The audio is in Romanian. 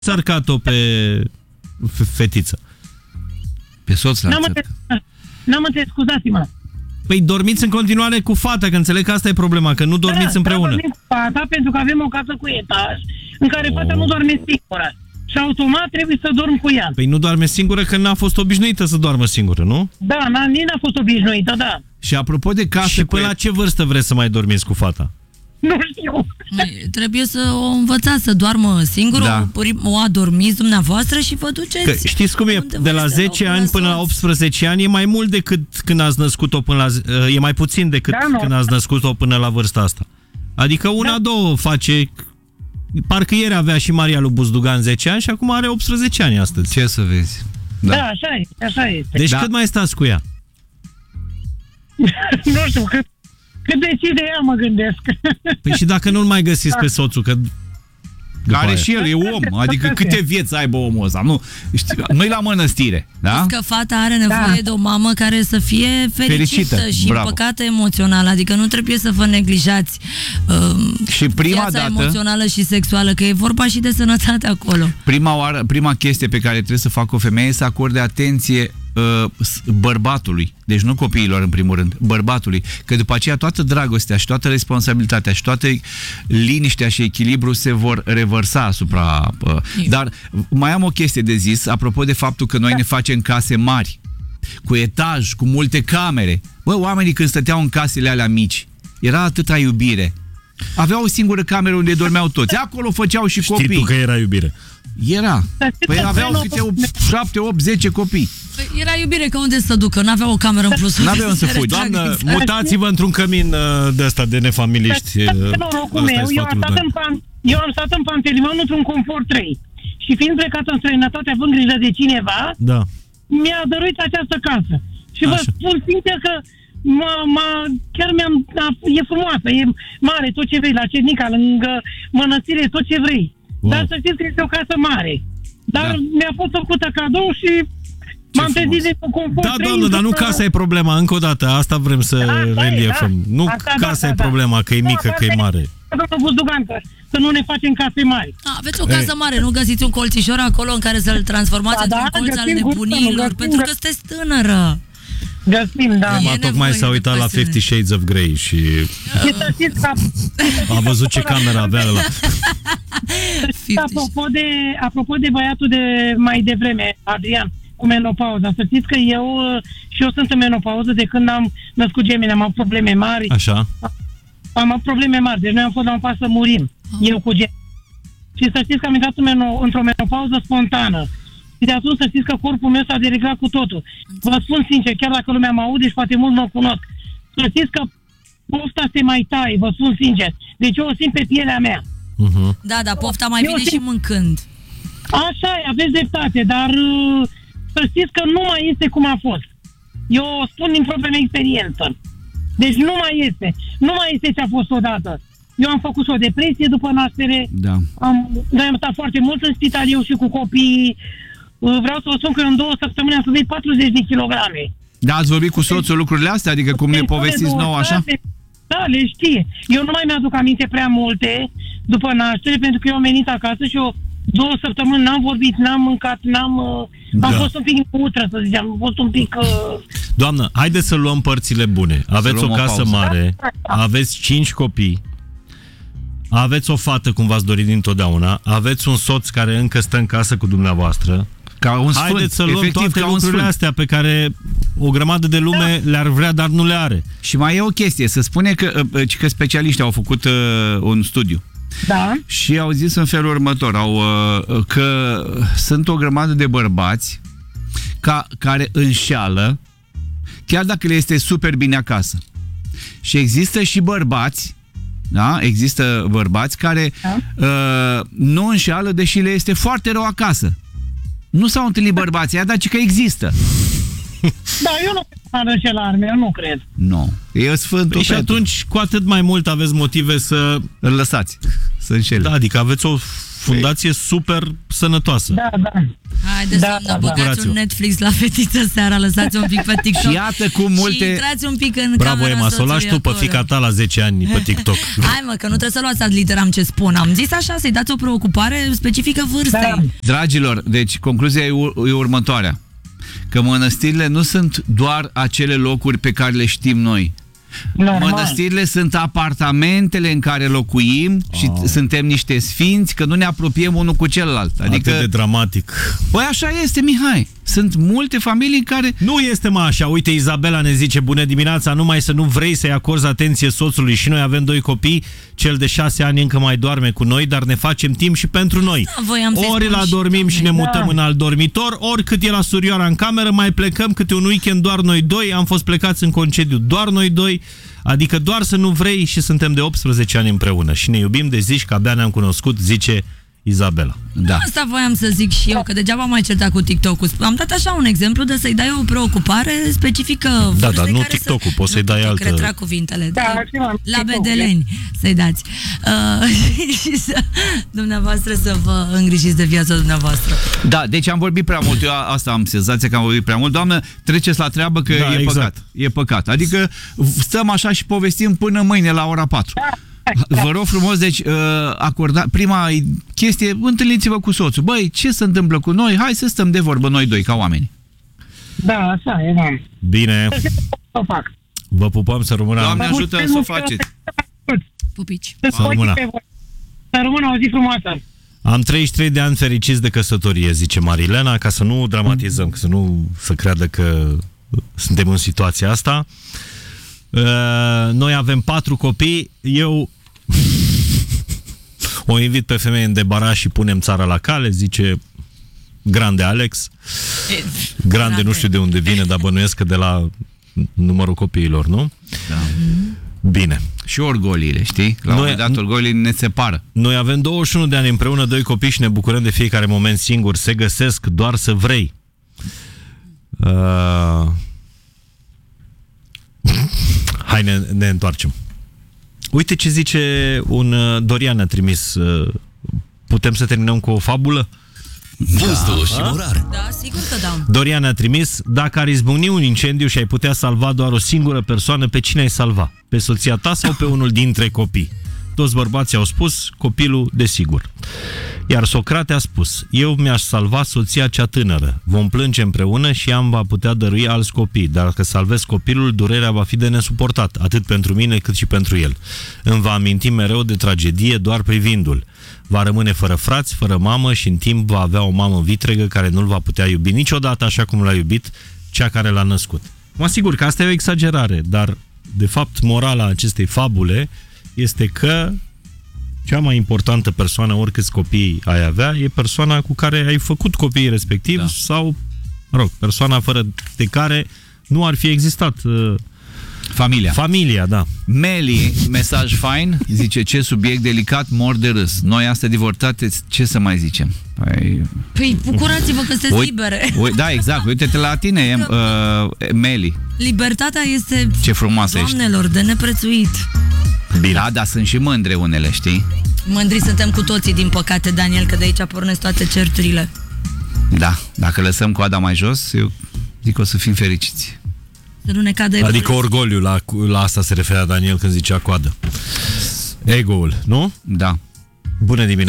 ți-a arcat-o pe fetiță? Pe soț l-a N-am înțeles, scuzați-mă. Păi dormiți în continuare cu fata, că înțeleg că asta e problema, că nu dormiți împreună. Da, dormim cu fata pentru că avem o casă cu etaj în care fata nu doarme singură. Și automat trebuie să dorm cu ea. Păi nu doarme singură că n-a fost obișnuită să doarmă singură, nu? Da, nici n-a fost obișnuită, da. Și apropo de casă... Și până la ce vârstă vreți să mai dormiți cu fata? Nu știu. Trebuie să o învățați să doarmă singură, Da. o adormiți dumneavoastră și vă duceți. Că știți cum e? De la 10 ani până la 18 ani e mai mult decât când ați născut-o până la... E mai puțin decât când ați născut-o până la vârsta asta. Adică două face... Parcă ieri avea și Maria lui Buzdugan 10 ani și acum are 18 ani astăzi. Ce să vezi? Da, așa este. Deci cât mai stați cu ea? Nu știu, cât decide ea, mă gândesc. Păi și dacă nu-l mai găsiți pe soțul, că... Care și el e om, adică câte vieți aibă omul ăsta, nu? Noi la mănăstire, da? Că fata are nevoie de o mamă care să fie fericită și împăcată emoțional, adică nu trebuie să vă neglijați și prima viața dată, emoțională și sexuală, că e vorba și de sănătate acolo. Prima chestie pe care trebuie să facă o femeie e să acorde atenție bărbatului, deci nu copiilor în primul rând, bărbatului, că după aceea toată dragostea și toată responsabilitatea și toată liniștea și echilibru se vor revărsa asupra... Dar mai am o chestie de zis, apropo de faptul că noi ne facem case mari, cu etaj, cu multe camere. Bă, oamenii când stăteau în casele alea mici, era atâta iubire. Aveau o singură cameră unde dormeau toți. Acolo făceau și copii. Știi tu că era iubire. Era. Păi aveau câte 7, 8, 10 copii. Păi era iubire, că unde să ducă? N-aveau o cameră în plus. N-aveau să fugi. Doamnă, mutați-vă într-un cămin de ăsta de nefamiliști. Eu am stat în Pantelimon într-un confort 3. Și fiind plecat în străinătate, având grijă de cineva, mi-a dăruit această casă. Și vă spun sincer că e frumoasă, e mare, tot ce vrei, la Cernica, lângă mănăstire, tot ce vrei. Wow. Dar să știți că este o casă mare. Dar mi-a fost făcută cadou și m-am trezit de confort. Da, doamnă, dar nu casa e problema, încă o dată, asta vrem să reliefăm. Nu casa e problema, că e mică, că e mare. Domnul Buzdugan, să nu ne facem case mari. Aveți o casă mare, nu găsiți un colțișor acolo în care să-l transformați într-un colț al nebunilor, pentru că sunteți tânără. Găsim, da. Tocmai s-a uitat la 50 Shades of Grey și a văzut ce cameră avea ăla. Apropo de băiatul de mai devreme, Adrian, cu menopauza, să știți că eu sunt în menopauză de când am născut gemeni, am avut probleme mari. Așa. Am avut probleme mari, deci noi am fost la un pas să murim, eu cu gemeni. Și să știți că am intrat într-o menopauză spontană. Și de atunci să știți că corpul meu s-a dereglat cu totul. Vă spun sincer, chiar dacă lumea mă aude și poate mult mă cunosc, să știți că pofta se mai taie, vă spun sincer. Deci eu o simt pe pielea mea. Da, dar pofta mai vine și mâncând. Așa e, aveți dreptate, dar să știți că nu mai este cum a fost. Eu o spun din propria mea experiență. Deci nu mai este. Nu mai este ce a fost odată. Eu am făcut o depresie după naștere. Noi am stat foarte mult în spital, eu și cu copiii. Vreau să vă spun că în 2 săptămâni am subit 40 de kilograme. Da, ați vorbit cu soțul lucrurile astea? Adică cum ne povestiți nouă așa? Da, le știe. Eu nu mai mi-aduc aminte prea multe după naștere, pentru că eu am venit acasă și eu 2 săptămâni n-am vorbit, n-am mâncat, am fost un pic neutră, să zicem, am fost un pic... Doamnă, haideți să luăm părțile bune. Aveți o casă mare, aveți 5 copii, aveți o fată cum v-ați dorit dintotdeauna, aveți un soț care încă stă în casă cu dumneavoastră. Ca un sfânt, haideți să luăm toate lucrurile astea pe care o grămadă de lume le-ar vrea, dar nu le are. Și mai e o chestie, se spune că specialiștii au făcut un studiu. Da. Și au zis în felul următor, că sunt o grămadă de bărbați care înșeală, chiar dacă le este super bine acasă. Și există și bărbați, da? Există bărbați care nu înșeală, deși le este foarte rău acasă. Nu s-au întâlnit bărbații aia, dar ci că există. Da, eu nu cred în înșelare, eu nu cred. Nu, e sfântul. Și atunci, cu atât mai mult aveți motive să îl lăsați să înșele. Da, adică aveți o fundație super sănătoasă. Da. Haideți să băgați un Netflix la fetiță seara, lăsați un pic pe TikTok. Și iată cum multe... Și intrați un pic în Bravo, camera Emma, să o lași tu pe fiica ta la 10 ani pe TikTok. Hai mă, că nu trebuie să luați ad literam ce spun. Am zis așa, să-i dați o preocupare specifică vârstei. Da. Dragilor, deci concluzia e următoarea. Că mănăstirile nu sunt doar acele locuri pe care le știm noi. Normal. Mănăstirile sunt apartamentele în care locuim și suntem niște sfinți, că nu ne apropiem unul cu celălalt. Adică atât de dramatic. Păi așa este, Mihai. Sunt multe familii în care... Nu este așa. Uite, Izabela ne zice: bună dimineața, numai să nu vrei să-i acorzi atenție soțului. Și noi avem 2 copii, cel de 6 ani încă mai doarme cu noi, dar ne facem timp și pentru noi. Ori la dormim și ne mutăm în alt dormitor, ori cât e la surioara în cameră, mai plecăm câte un weekend doar noi 2. Am fost plecați în concediu doar noi 2. Adică doar să nu vrei și suntem de 18 ani împreună. Și ne iubim de zici că abia ne-am cunoscut, zice Izabela. Da. Asta voiam să zic și eu, că degeaba mai certat cu TikTok-ul. Am dat așa un exemplu de să-i dai o preocupare specifică. Da, dar nu TikTok-ul, poți să-i dai altă... Retrag cuvintele. Da, la bedeleni să-i dați. Și dumneavoastră să vă îngrijiți de viața dumneavoastră. Da, deci am vorbit prea mult. Eu asta am senzația că am vorbit prea mult. Doamnă, treceți la treabă că e păcat. E păcat. Adică stăm așa și povestim până mâine la ora 4. Vă rog frumos, deci prima chestie, întâlniți-vă cu soțul. Băi, ce se întâmplă cu noi? Hai să stăm de vorbă noi 2 ca oameni. Da, așa e, da. Bine. O fac. Vă pupăm, să rămână. Doamne ajută să o faceți. Pupici. Să rămână o zi frumoasă. Am 33 de ani fericiți de căsătorie, zice Marilena, ca să nu dramatizăm, să nu să creadă că suntem în situația asta. Noi avem 4 copii. Eu o invit pe femeie în debaraj și punem țara la cale, zice Grande Alex. Grande nu știu de unde vine, dar bănuiesc că de la numărul copiilor, nu? Da. Bine. Și orgoliile, știi? La un moment dat orgoliile ne separă. Noi avem 21 de ani împreună, 2 copii și ne bucurăm de fiecare moment singur. Se găsesc doar să vrei. Hai, ne întoarcem. Uite ce zice Dorian a trimis. Putem să terminăm cu o fabulă? Vârstul și morar. Da, sigur că da. Dorian a trimis: dacă ar izbucni un incendiu și ai putea salva doar o singură persoană, pe cine ai salva? Pe soția ta sau pe unul dintre copii? Toți bărbații au spus copilul, desigur. Iar Socrate a spus: eu mi-aș salva soția cea tânără. Vom plânge împreună și ea îmi va putea dărui alți copii. Dar dacă salvez copilul, durerea va fi de nesuportat, atât pentru mine cât și pentru el. Îmi va aminti mereu de tragedie doar privindu-l. Va rămâne fără frați, fără mamă și în timp va avea o mamă vitregă care nu-l va putea iubi niciodată așa cum l-a iubit cea care l-a născut. Mă asigur că asta e o exagerare, dar de fapt morala acestei fabule este că cea mai importantă persoană, oricâți copii ai avea, e persoana cu care ai făcut copiii respectiv, da. Sau, mă rog, persoana fără de care nu ar fi existat Familia, da. Meli, mesaj fain, zice: ce subiect delicat, mor de râs. Noi astea divorțate, ce să mai zicem? Păi bucurați-vă că sunteți libere. Da, exact. Uite-te la tine, Meli. Libertatea este, ce frumoasă doamnelor, ești. de neprețuit. Bine. Da, dar sunt și mândre unele, știi? Mândri suntem cu toții, din păcate, Daniel, că de aici pornesc toate certurile. Da, dacă lăsăm coada mai jos, eu zic că o să fim fericiți. Să nu ne cadă adică orgoliu, la asta se referea Daniel când zicea coadă. Ego-ul, nu? Da. Bună dimineața!